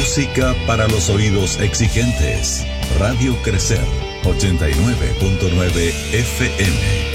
Música para los oídos exigentes. Radio Crecer 89.9 FM.